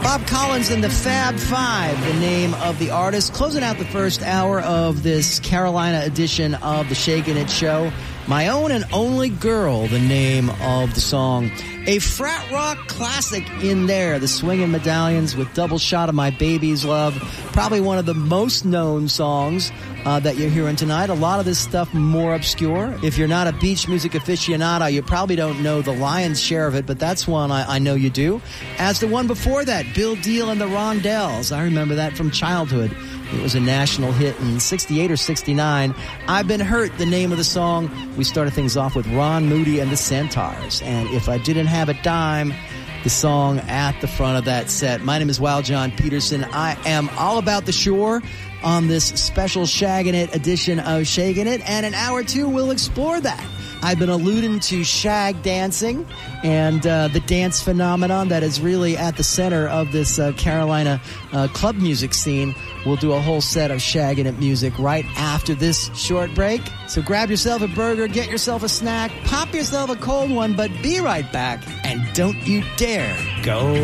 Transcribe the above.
Bob Collins and the Fab Five, the name of the artist. Closing out the first hour of this Carolina edition of the Shakin' It Show. My Own and Only Girl, the name of the song. A frat rock classic in there. The Swingin' Medallions with Double Shot of My Baby's Love. Probably one of the most known songs that you're hearing tonight. A lot of this stuff more obscure. If you're not a beach music aficionado, you probably don't know the lion's share of it, but that's one I know you do. As the one before that, Bill Deal and the Rondells. I remember that from childhood. It was a national hit in 68 or 69. I've Been Hurt, the name of the song. We started things off with Ron Moody and the Centaurs. And If I Didn't Have a Dime, the song at the front of that set. My name is Wild John Peterson. I am all about the shore on this special Shaggin' It edition of Shakin' It. And in hour two, we'll explore that. I've been alluding to shag dancing and the dance phenomenon that is really at the center of this Carolina club music scene. We'll do a whole set of Shaggin' It music right after this short break. So grab yourself a burger, get yourself a snack, pop yourself a cold one, but be right back. And don't you dare go